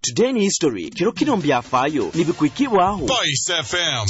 Today in history, kirokino mbyafaayo nibikwikibwaho. Spice FM.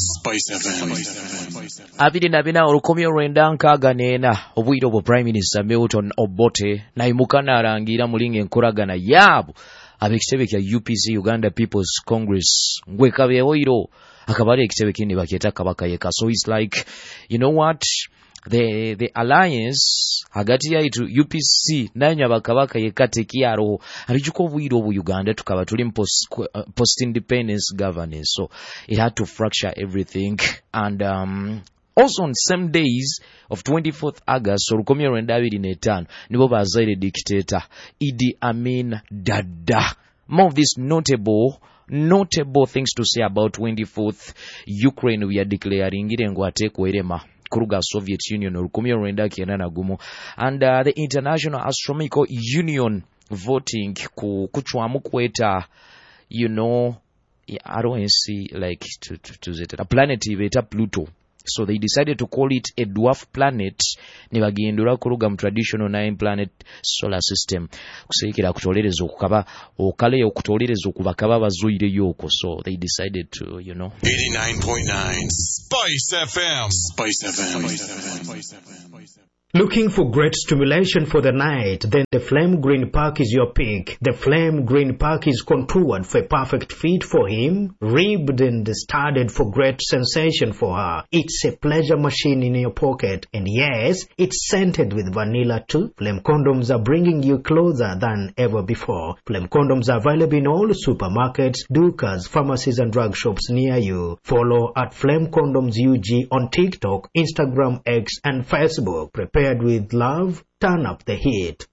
Abiri nabina olukomyo lwenda nkaaga n'ena obwire obwo Prime Minister Milton Obote nayimuka n'arangira mulinga enkolagana yaabo ab'ekitebe kya UPC Uganda People's Congress ngwekabeewo iro akabali ekitebe kindi bakyeta kabaka yeka. So it's like, you know what, the alliance hagati yaitu UPC nanya bakabaka yeka tekiaro alijuko obwire obwo Uganda tukaba tuli post independence governance, so it had to fracture everything. And also on same days of 24th August, olukomyo lwenda 25 nibo bazaire dictator Idi Amin Dada. More of these notable things to say about 24th Ukraine we are declaring ngo atekwerema kuruga Soviet Union olukomyo lwenda 9 and the International Astronomical Union voting kuchwamu kweta, you know, I don't see like to a planet beta Pluto. So they decided to call it a dwarf planet. Nibagendura kuruga mu traditional 9 planet solar system. Kusekera kutolereza okukaba okale okutolereza okubakaba bazuire yoko. So they decided to, you know. 89.9 Spice FM. Spice FM. Looking for great stimulation for the night? Then the Flame Green Park is your pick. The Flame Green Park is contoured for a perfect fit for him, ribbed and studded for great sensation for her. It's a pleasure machine in your pocket, and yes, it's scented with vanilla too. Flame condoms are bringing you closer than ever before. Flame condoms are available in all supermarkets, Dukas, pharmacies and drug shops near you. Follow at Flame Condoms UG on TikTok, Instagram, X and Facebook. Prepared with love, turn up the heat.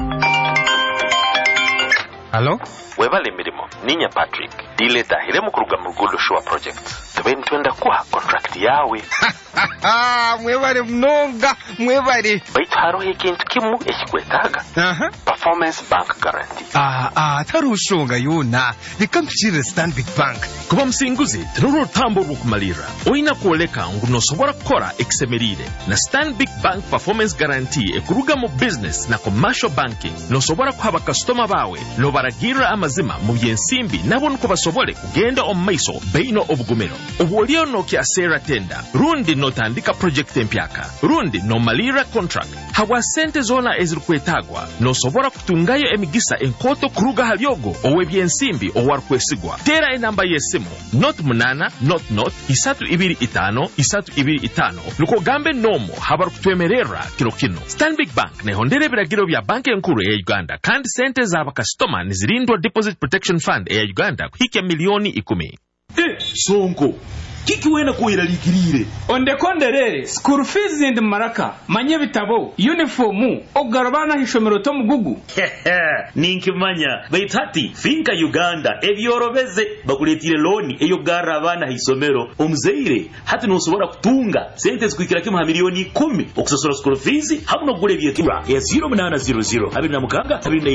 Hello? Webale mirimo, ninya Patrick, dileta hiremu kuruga mugulo showa project. Tubeni tuenda kuha contract yawe. Mwebale mnonga, mwebale. Baitu harohe ikintu kimu echikwetaga. Performance bank guarantee. Tarushonga yona. Nikampishire Stanbic Bank. Kuba msinguzi, tenuro tambo rukumalira. Oina kuoleka ngunosobora kora eksemerire. Na Stanbic Bank Performance Guarantee ekuruga mu business na commercial banking. Nosobora kuhaba customer bawe. No baragira amazima mu byensimbi nabo nuko basobole kugenda omaiso beino obugomero. Obwolio no kya sera tenda. Rundi no tandika project empyaka. Rundi no malira contract. Hawa sente zona ezirkwetagwa. No sobora kutungayo emigisa enkoto kuruga halyogo owe byensimbi owarkwesigwa. Tera enamba yesimu. Not munana, not. Isatu ibiri itano. Nuko gambe nomo habaru kutwemerera kirokino. Stanbic Bank ne hondere biragiro bya banki enkuru ya Uganda. Kandi sente zaba customer nizirindwa Deposit Protection Fund ya Uganda kuhikia milioni 10. Sonko kiki wena kuira likirire onde konderere school fees and maraka manye bitabo uniform ogarabana hishomero to mugugu ninkimanya baitati finka Uganda ebyorobeze bakuletire loan eyo garabana hisomero omuzeire hati nosobora kutunga sente zikwikira kimha milioni 10 okusasura school fees hamuno gure byetura ya 0800 abina mukanga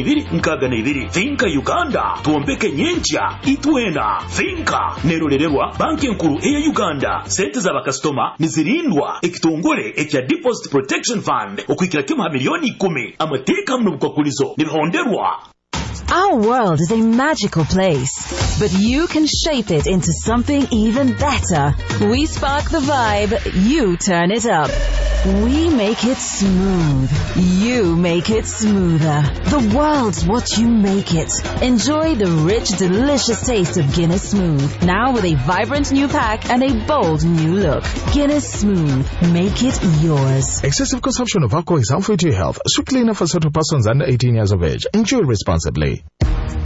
22 finka Uganda tuombeke nyencha itwena finka nerorerwa banki nkuru Uganda sente za bakastoma nizirindwa ekitongole ekya Deposit Protection Fund okwikira kimha milioni 10 amateka mno bukakulizo nibihonderwa. Our world is a magical place, but you can shape it into something even better. We spark the vibe, you turn it up. We make it smooth, you make it smoother. The world's what you make it. Enjoy the rich, delicious taste of Guinness Smooth, now with a vibrant new pack and a bold new look. Guinness Smooth, make it yours. Excessive consumption of alcohol is harmful to your health. Strictly enough for certain persons under 18 years of age. Enjoy responsibly.